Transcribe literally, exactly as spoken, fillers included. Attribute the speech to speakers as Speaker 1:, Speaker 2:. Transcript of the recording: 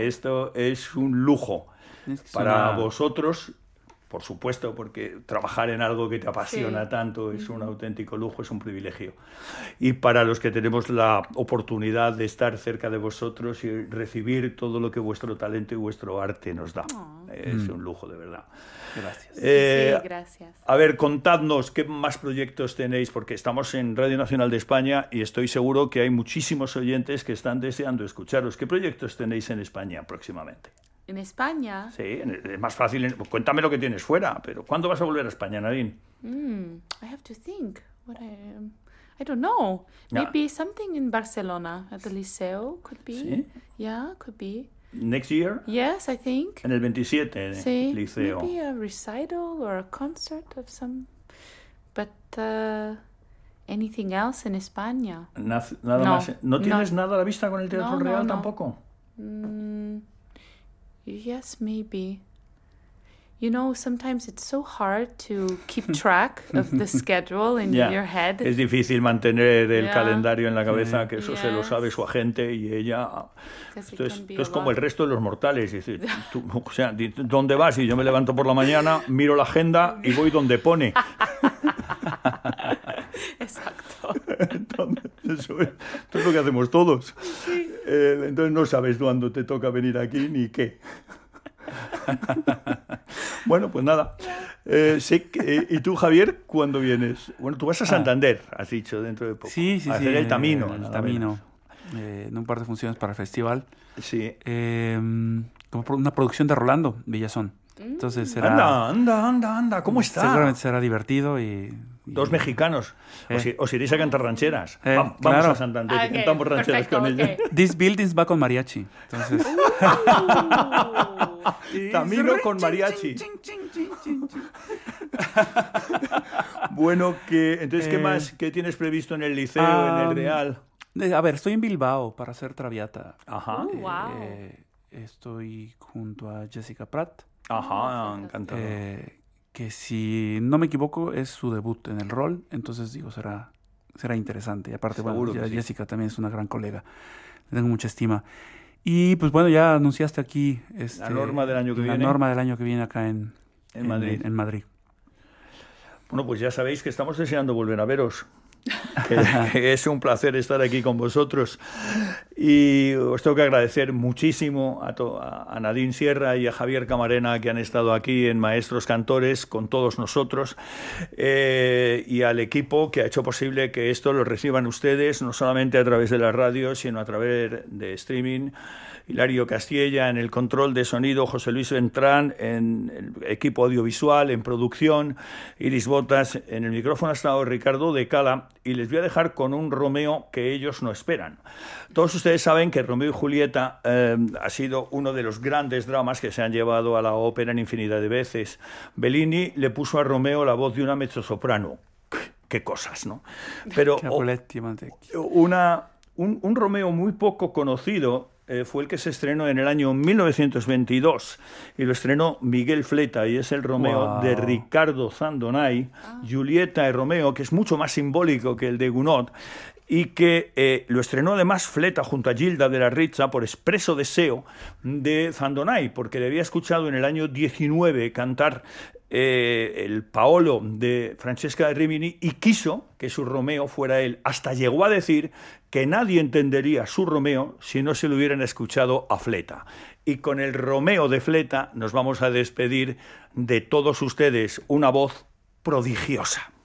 Speaker 1: Esto es un lujo
Speaker 2: Es que
Speaker 1: para
Speaker 2: suena-
Speaker 1: vosotros, por supuesto, porque trabajar en algo que te apasiona
Speaker 3: Sí.
Speaker 1: tanto es un auténtico lujo, es un privilegio. Y para los que tenemos la oportunidad de estar cerca de vosotros y recibir todo lo que vuestro talento y vuestro arte nos da.
Speaker 3: Oh.
Speaker 1: Es
Speaker 2: Mm.
Speaker 1: un lujo, de verdad.
Speaker 2: Gracias.
Speaker 1: Eh,
Speaker 3: sí, gracias.
Speaker 1: A ver, contadnos qué más proyectos tenéis, porque estamos en Radio Nacional de España y estoy seguro que hay muchísimos oyentes que están deseando escucharos. ¿Qué proyectos tenéis en España próximamente?
Speaker 3: En España,
Speaker 1: Sí, es más fácil. en- Cuéntame lo que tienes fuera, pero ¿cuándo vas a volver a España, Nadine?
Speaker 3: mm, I have to think. What I, um, I don't know.
Speaker 1: Yeah.
Speaker 3: Maybe something in Barcelona at the Liceo could be.
Speaker 1: Sí.
Speaker 3: Yeah, could be.
Speaker 1: Next year,
Speaker 3: Yes, I think.
Speaker 1: en el veintisiete, en
Speaker 3: Sí,
Speaker 1: el liceo.
Speaker 3: maybe a recital or a concert of some. But uh, anything else in España?
Speaker 1: Naz- Nada
Speaker 3: No,
Speaker 1: más. ¿No
Speaker 3: no.
Speaker 1: tienes nada a la vista con el Teatro
Speaker 3: No, no,
Speaker 1: Real
Speaker 3: no.
Speaker 1: tampoco?
Speaker 3: Mm, yes, maybe. You know, sometimes it's so hard to keep track of the schedule in
Speaker 1: Ya.
Speaker 3: your head.
Speaker 1: Es difícil mantener el
Speaker 3: Yeah.
Speaker 1: calendario en la cabeza,
Speaker 2: Sí.
Speaker 1: que eso se lo
Speaker 3: Yes.
Speaker 1: sabe su agente y ella.
Speaker 3: 'Cause it
Speaker 1: Esto es,
Speaker 3: can be
Speaker 1: esto es
Speaker 3: a
Speaker 1: como el
Speaker 3: lot.
Speaker 1: resto de los mortales. Es decir, tú- o sea, di- ¿dónde vas? Y yo me levanto por la mañana, miro la agenda y voy donde pone.
Speaker 3: Exacto.
Speaker 1: Entonces, eso es, esto es lo que hacemos todos. Eh, entonces no sabes cuándo te toca venir aquí ni qué. Bueno, pues nada. Eh, sé que- eh, ¿Y tú, Javier, cuándo vienes? Bueno, tú vas a Santander, has dicho, dentro de poco.
Speaker 2: Sí, sí,
Speaker 1: a
Speaker 2: sí.
Speaker 1: hacer el
Speaker 2: eh,
Speaker 1: Tamino.
Speaker 2: El
Speaker 1: nada
Speaker 2: Tamino. Eh, en un par de funciones para el festival.
Speaker 1: menos. Sí.
Speaker 2: Eh, como pro- una producción de Rolando Villazón. Entonces será...
Speaker 1: Anda, anda, anda, anda. ¿Cómo está?
Speaker 2: Seguramente será divertido y... y-
Speaker 1: Dos mexicanos.
Speaker 2: Eh.
Speaker 1: Os, i- os iréis a cantar rancheras.
Speaker 2: Eh,
Speaker 1: Va- vamos
Speaker 2: claro.
Speaker 1: a Santander
Speaker 3: Ah,
Speaker 1: y
Speaker 3: ok,
Speaker 1: cantamos rancheras
Speaker 3: perfecto,
Speaker 1: con ellos.
Speaker 3: ok.
Speaker 2: This Buildings va con mariachi. Entonces...
Speaker 1: Tamino con mariachi. Bueno, que entonces, ¿qué
Speaker 2: Eh,
Speaker 1: más? ¿Qué tienes previsto en el liceo, en
Speaker 2: ah,
Speaker 1: el Real?
Speaker 2: Eh, A ver, estoy en Bilbao para hacer Traviata.
Speaker 1: Ajá.
Speaker 3: Uh, wow.
Speaker 2: Eh, estoy junto a Jessica Pratt,
Speaker 1: Ajá,
Speaker 3: fantástico.
Speaker 1: encantado.
Speaker 2: eh, que si no me equivoco es su debut en el rol, entonces digo, será, será interesante. Y aparte, bueno,
Speaker 1: Seguro
Speaker 2: ya
Speaker 1: que sí.
Speaker 2: Jessica también es una gran colega, le tengo mucha estima. Y pues bueno, ya anunciaste aquí este,
Speaker 1: La norma del año que
Speaker 2: la
Speaker 1: viene.
Speaker 2: norma del año que viene acá en,
Speaker 1: En Madrid.
Speaker 2: en Madrid.
Speaker 1: Bueno, pues ya sabéis que estamos deseando volver a veros. Que, que es un placer estar aquí con vosotros. Y os tengo que agradecer muchísimo a, to- a Nadine Sierra y a Javier Camarena, que han estado aquí en Maestros Cantores con todos nosotros, eh, y al equipo que ha hecho posible que esto lo reciban ustedes, no solamente a través de la radio, sino a través de streaming. Hilario Castilla en el control de sonido, José Luis Ventrán en el equipo audiovisual, en producción, Iris Botas en el micrófono, ha estado Ricardo de Cala, y les voy a dejar con un Romeo que ellos no esperan. Todos ustedes saben que Romeo y Julieta eh, ha sido uno de los grandes dramas que se han llevado a la ópera en infinidad de veces. Bellini le puso a Romeo la voz de una mezzosoprano. Qué cosas, ¿no? Pero oh,
Speaker 2: Capuletti, Montecchi.
Speaker 1: una, un, un Romeo muy poco conocido eh, fue el que se estrenó en el año mil novecientos veintidós y lo estrenó Miguel Fleta, y es el Romeo
Speaker 2: Wow.
Speaker 1: de Ricardo Zandonay, Julieta y Romeo, que es mucho más simbólico que el de Gounod, y que eh, lo estrenó además Fleta junto a Gilda de la Rizza por expreso deseo de Zandonay, porque le había escuchado en el año diecinueve cantar eh, el Paolo de Francesca de Rimini y quiso que su Romeo fuera él. Hasta llegó a decir que nadie entendería su Romeo si no se lo hubieran escuchado a Fleta. Y con el Romeo de Fleta nos vamos a despedir de todos ustedes, una voz prodigiosa.